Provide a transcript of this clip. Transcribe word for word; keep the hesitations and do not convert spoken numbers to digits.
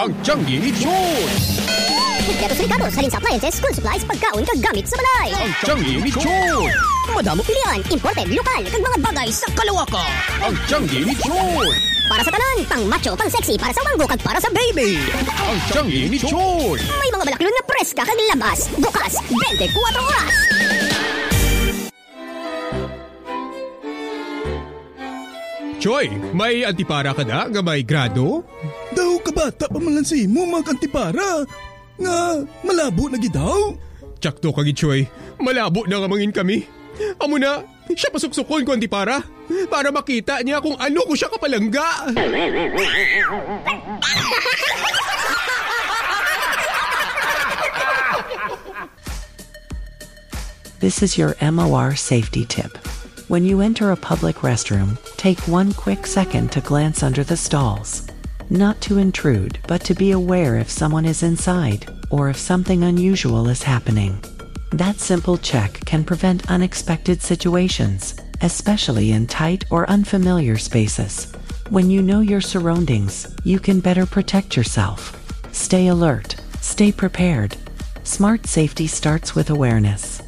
Ang Tianggi ni Choy! Kompleto sa Ricardo, salin sa appliances, school supplies, pagkaon, kagamit sa balay. Ang Tianggi ni Choy! Madamo pilihan, imported, lokal, kag mga bagay sa kalawakan. Ang Tianggi ni Choy! Para sa tanan, pang macho, pang sexy, para sa wanggo, kag para sa baby. Ang Tianggi ni Choy! May mga balaklon na preska kag labas, bukas, twenty-four oras. Choy, may antipara ka na nga may grado? Daw kabata pa man lang si mo mag-antipara. Nga malabo na gidaw. Tsakto kagi Choy, malabo na nga mangin kami. Amo na, siya pasuksukon ko antipara para makita niya kung ano ko siya kapalangga. This is your M O R safety tip. When you enter a public restroom, take one quick second to glance under the stalls. Not to intrude, but to be aware if someone is inside or if something unusual is happening. That simple check can prevent unexpected situations, especially in tight or unfamiliar spaces. When you know your surroundings, you can better protect yourself. Stay alert, stay prepared. Smart safety starts with awareness.